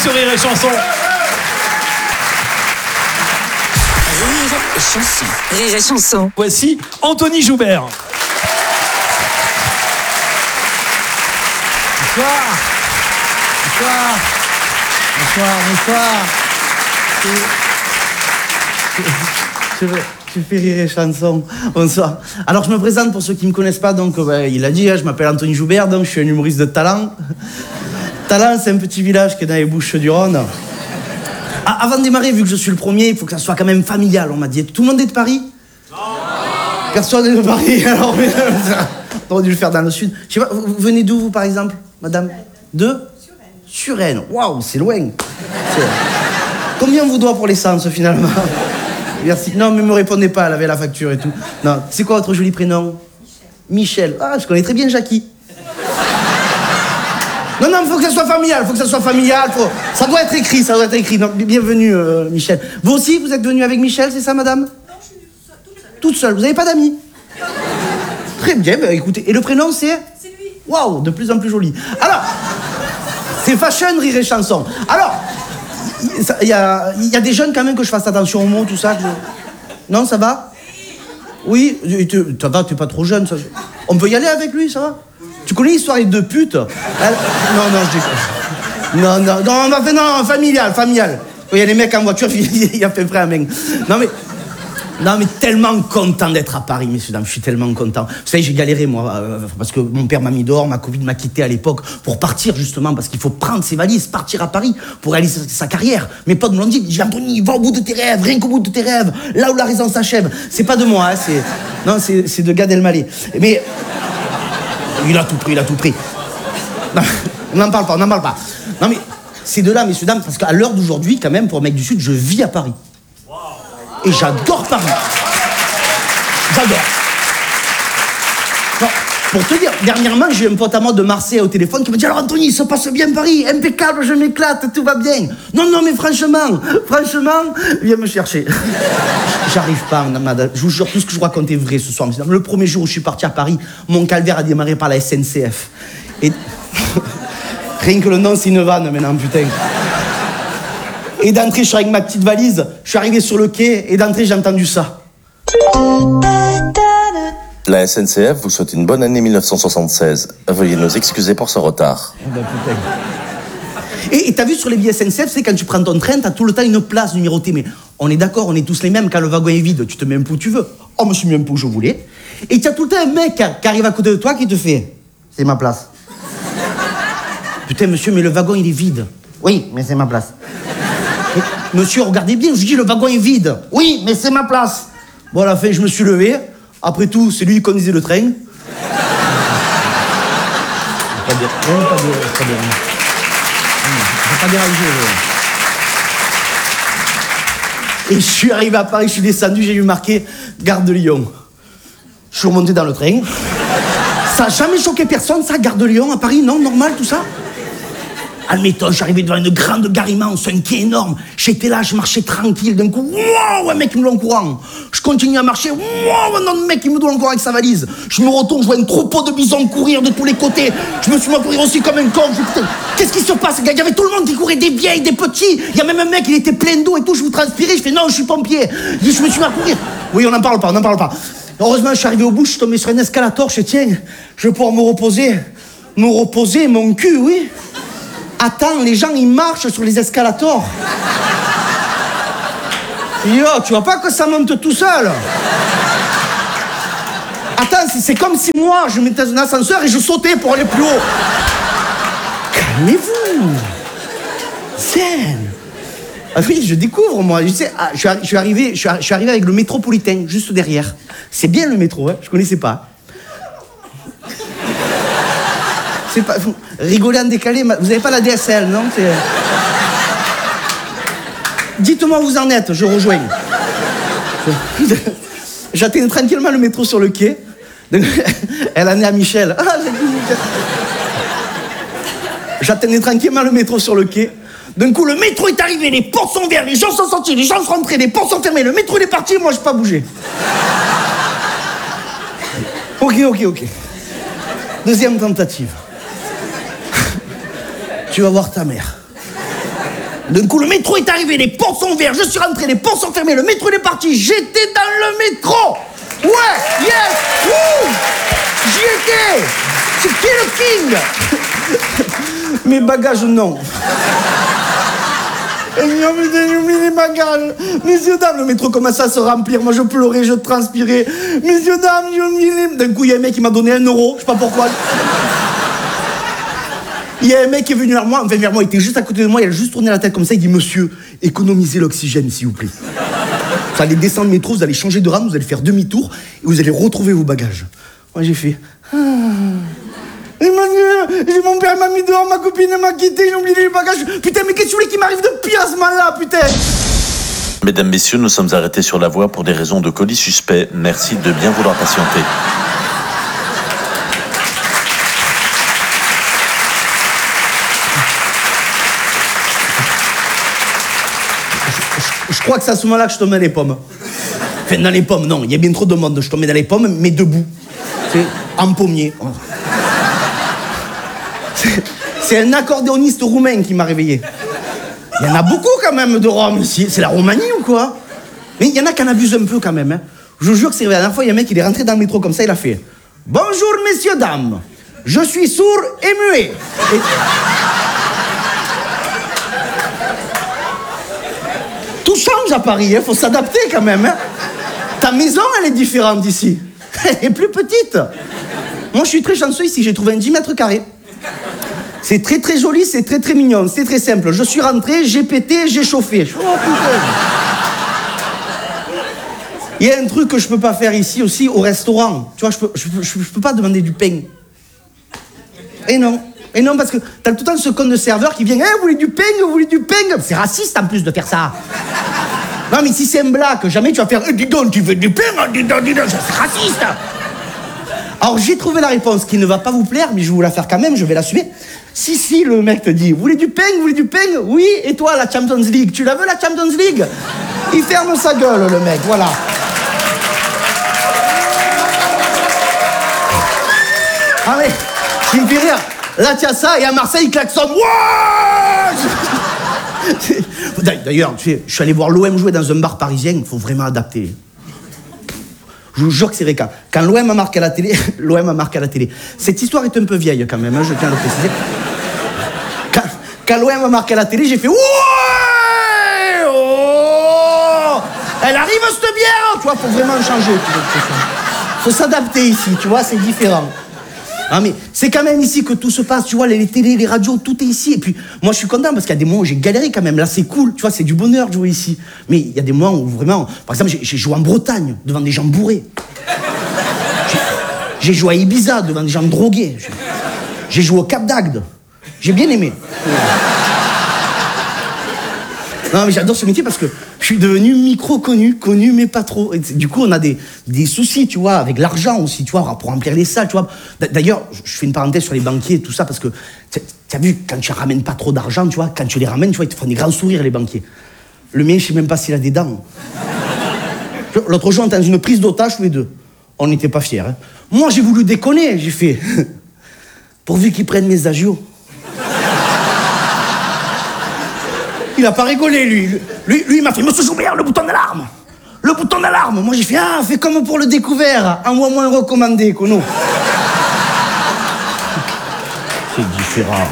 sur Rire et Chanson. Rire et Chanson. Rire et Chanson. Voici Anthony Joubert. Bonsoir. Bonsoir. Bonsoir, bonsoir. Je fais Rire et Chanson. Bonsoir. Alors, je me présente pour ceux qui ne me connaissent pas. Donc, il a dit, je m'appelle Anthony Joubert, donc je suis un humoriste de Talent. Talent, c'est un petit village qui est dans les Bouches-du-Rhône. Ah, avant de démarrer, vu que je suis le premier, il faut que ça soit quand même familial, on m'a dit. Tout le monde est de Paris? Non. Personne n'est de Paris, alors on aurait dû le faire dans le sud. Je sais pas, vous venez d'où, vous, par exemple, madame? De Suresnes. Waouh, c'est loin. Combien on vous doit pour l'essence, finalement? Merci. Non, mais me répondez pas, elle avait la facture et tout. Non, c'est quoi votre joli prénom? Michel. Ah, je connais très bien Jackie. Non, il faut que ça soit familial, Ça doit être écrit, Non, bienvenue, Michel. Vous aussi, vous êtes venu avec Michel, c'est ça, madame? Non, je suis toute seule. Vous n'avez pas d'amis? Très bien, bah, écoutez. Et le prénom, c'est? C'est lui. Waouh, de plus en plus joli. Alors, c'est fashion, Rire et Chanson. Alors, il y a des jeunes quand même que je fasse attention aux mots, tout ça. Non, ça va? Oui, ça va, t'es pas trop jeune, ça. On peut y aller avec lui, ça va? Tu connais l'histoire des deux putes? Non, je déconne. Non, familial. Il y a les mecs en voiture, il y a fait près à main. Non, mais tellement content d'être à Paris, messieurs, dames, je suis tellement content. Vous savez, j'ai galéré, moi, parce que mon père m'a mis dehors, ma Covid m'a quitté à l'époque, pour partir, justement, parce qu'il faut prendre ses valises, partir à Paris, pour réaliser sa carrière. Mes potes me l'ont dit, j'ai Anthony, va au bout de tes rêves, rien qu'au bout de tes rêves, là où la raison s'achève. C'est pas de moi, hein, c'est de Gad Elmaleh. Mais... Il a tout pris. Non, on n'en parle pas. Non, mais c'est de là, messieurs, dames, parce qu'à l'heure d'aujourd'hui, quand même, pour un mec du Sud, je vis à Paris. Et j'adore Paris. J'adore. Non, pour te dire, dernièrement, j'ai un pote à moi de Marseille au téléphone qui me dit « Alors, Anthony, ça passe bien Paris, impeccable, je m'éclate, tout va bien. » Non, mais franchement, viens me chercher. J'arrive pas, madame. Je vous jure, tout ce que je vous raconte est vrai ce soir. Le premier jour où je suis parti à Paris, mon calvaire a démarré par la SNCF. Et... Rien que le nom, c'est une vanne maintenant, putain. Et d'entrée, je suis avec ma petite valise, je suis arrivé sur le quai, et d'entrée, j'ai entendu ça. La SNCF vous souhaite une bonne année 1976. Veuillez nous excuser pour ce retard. Et t'as vu sur les billets SNCF, c'est quand tu prends ton train, t'as tout le temps une place numérotée. Mais on est d'accord, on est tous les mêmes. Quand le wagon est vide, tu te mets un peu où tu veux. Oh, je me suis mis un peu où je voulais. Et t'as tout le temps un mec qui arrive à côté de toi qui te fait « C'est ma place. » Putain, monsieur, mais le wagon, il est vide. Oui, mais c'est ma place. Monsieur, regardez bien, je dis le wagon est vide. Oui, mais c'est ma place. Bon, à la fin, je me suis levé. Après tout, c'est lui qui conduisait le train. Pas dérangé. Et je suis arrivé à Paris, je suis descendu, j'ai vu marqué Gare de Lyon. Je suis remonté dans le train. Ça n'a jamais choqué personne, ça, Gare de Lyon à Paris, non, normal, tout ça. Admettons, je suis arrivé devant une grande gare immense, un quai énorme. J'étais là, je marchais tranquille. D'un coup, wow, un mec qui me doit en courant. Je continue à marcher, wow, un autre mec qui me doit en courant avec sa valise. Je me retourne, je vois un troupeau de bisons courir de tous les côtés. Je me suis mis à courir aussi comme un con. Qu'est-ce qui se passe? Il y avait tout le monde qui courait, des vieilles, des petits. Il y a même un mec, il était plein d'eau et tout. Je vous transpirais, je fais non, je suis pompier. Je me suis mis à courir. Oui, on n'en parle pas. Heureusement, je suis arrivé au bout, je suis tombé sur un escalator. Je dis, tiens, je vais pouvoir me reposer. Mon cul, oui. Attends, les gens, ils marchent sur les escalators. Yo, tu vois pas que ça monte tout seul? Attends, c'est comme si moi, je mettais dans un ascenseur et je sautais pour aller plus haut. Calmez-vous. Zen. Ah oui, je découvre, moi. Je suis arrivé avec le métropolitain, juste derrière. C'est bien le métro, hein, je connaissais pas. C'est pas... Rigoler en décalé, vous n'avez pas la DSL, non? Dites-moi où vous en êtes, je rejoins. J'atteins tranquillement le métro sur le quai. Elle en est à Michel. J'atteignais tranquillement le métro sur le quai. D'un coup, le métro est arrivé, les portes sont ouvertes, les gens sont sortis, les gens sont rentrés, les portes sont fermées, le métro il est parti, moi je n'ai pas bougé. Ok. Deuxième tentative. Tu vas voir ta mère. D'un coup, le métro est arrivé, les portes sont ouvertes, je suis rentré, les portes sont fermées, le métro est parti, j'étais dans le métro. Ouais, yes, wouh, j'y étais. C'était le king. Mes bagages, non. Ils ont oublié les bagages. Messieurs, dames, le métro commençait à se remplir. Moi, je pleurais, je transpirais. Messieurs, dames, j'ai oublié les... D'un coup, il y a un mec qui m'a donné 1 euro. Je sais pas pourquoi. Il y a un mec qui est venu vers moi. Enfin, vers moi, il était juste à côté de moi. Il a juste tourné la tête comme ça. Il dit, monsieur, économisez l'oxygène, s'il vous plaît. Vous allez descendre le métro, vous allez changer de rame, vous allez faire demi-tour et vous allez retrouver vos bagages. Moi, j'ai fait... Et mon père m'a mis dehors, ma copine m'a quitté, j'ai oublié les bagages. Putain, mais qu'est-ce que tu voulais qui m'arrive de pire à ce moment-là, putain? Mesdames, messieurs, nous sommes arrêtés sur la voie pour des raisons de colis suspect. Merci de bien vouloir patienter. Je crois que c'est à ce moment-là que je tombais dans les pommes. Enfin, dans les pommes, non, il y a bien trop de monde. Je tombais dans les pommes, mais debout. C'est en pommier. C'est un accordéoniste roumain qui m'a réveillé. Il y en a beaucoup quand même de Roms ici. C'est la Roumanie ou quoi? Mais il y en a qui en abusent un peu quand même. Hein. Je vous jure que c'est vrai. La dernière fois, il y a un mec qui est rentré dans le métro comme ça, il a fait « Bonjour messieurs, dames, je suis sourd et muet. » Tout change à Paris, il faut s'adapter quand même. Hein. Ta maison, elle est différente ici. Elle est plus petite. Moi, je suis très chanceux ici, j'ai trouvé un 10 mètres carrés. C'est très très joli, c'est très très mignon, c'est très simple. Je suis rentré, j'ai pété, j'ai chauffé. Oh putain. Il y a un truc que je peux pas faire ici aussi au restaurant. Tu vois, je peux pas demander du pain. Et non, parce que t'as tout le temps ce con de serveur qui vient, vous voulez du pain, vous voulez du pain. C'est raciste en plus de faire ça. Non mais si c'est un blague, jamais tu vas faire, dis donc, tu veux du pain, dis donc, c'est raciste. Alors j'ai trouvé la réponse qui ne va pas vous plaire, mais je vais vous la faire quand même, je vais l'assumer. Si, le mec te dit, vous voulez du pain, oui, et toi, la Champions League, tu la veux la Champions League? Il ferme sa gueule, le mec, voilà. Ah mais, qui me fait rire, là tu as ça, et à Marseille, il klaxonne, D'ailleurs, tu sais, je suis allé voir l'OM jouer dans un bar parisien, il faut vraiment adapter. Je vous jure que c'est vrai, quand l'OM a marqué à la télé, l'OM a marqué à la télé. Cette histoire est un peu vieille quand même, hein, je tiens à le préciser. Quand l'OM a marqué à la télé, j'ai fait « Ouais, oh, elle arrive cette bière !» Tu vois, faut vraiment changer. Faut s'adapter ici, tu vois, c'est différent. Ah mais c'est quand même ici que tout se passe, tu vois, les télés, les radios, tout est ici. Et puis moi je suis content parce qu'il y a des moments où j'ai galéré quand même. Là c'est cool, tu vois, c'est du bonheur de jouer ici. Mais il y a des moments où vraiment, par exemple j'ai joué en Bretagne devant des gens bourrés. J'ai joué à Ibiza devant des gens drogués. J'ai joué au Cap d'Agde. J'ai bien aimé. Non mais j'adore ce métier parce que je suis devenu micro-connu mais pas trop. Et du coup on a des soucis, tu vois, avec l'argent aussi, tu vois, pour remplir les salles, tu vois. D'ailleurs, je fais une parenthèse sur les banquiers et tout ça parce que, tu as vu, quand tu ramènes pas trop d'argent, tu vois, quand tu les ramènes, tu vois, ils te font des grands sourires les banquiers. Le mien, je sais même pas s'il a des dents. L'autre jour, on était dans une prise d'otage tous les deux. On n'était pas fiers. Hein. Moi, j'ai voulu déconner, j'ai fait, pourvu qu'ils prennent mes agios. Il a pas rigolé, lui. Lui, il m'a fait, monsieur Joubert, le bouton d'alarme. Le bouton d'alarme. Moi, j'ai fait, fais comme pour le découvert. Envoie-moi un recommandé, Kono. C'est différent.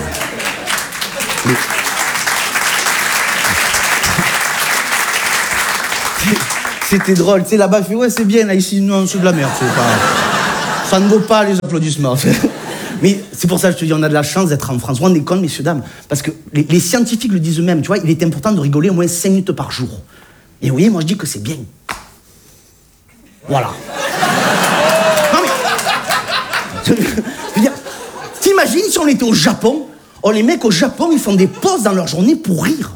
C'était drôle. Tu sais, là-bas, il fait, ouais, c'est bien, là, ici, non, c'est de la merde. Ça ne vaut pas les applaudissements. Mais c'est pour ça que je te dis, on a de la chance d'être en France. Vous rendez compte, messieurs, dames, parce que les scientifiques le disent eux-mêmes, tu vois, il est important de rigoler au moins 5 minutes par jour. Et vous voyez, moi je dis que c'est bien. Voilà. Non mais... Je veux dire, t'imagines si on était au Japon, les mecs au Japon, ils font des pauses dans leur journée pour rire.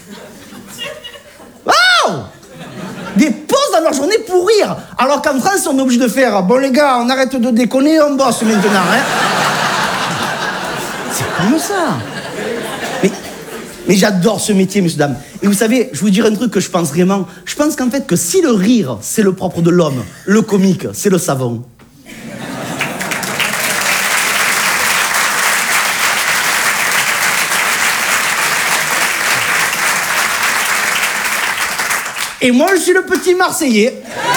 Wow! Des pauses dans leur journée pour rire. Alors qu'en France, on est obligé de faire, bon les gars, on arrête de déconner, on bosse maintenant, hein. C'est comme ça. Mais j'adore ce métier, messieurs, dames. Et vous savez, je vous dirai un truc que je pense vraiment. Je pense qu'en fait, que si le rire, c'est le propre de l'homme, le comique, c'est le savon. Et moi, je suis le petit Marseillais.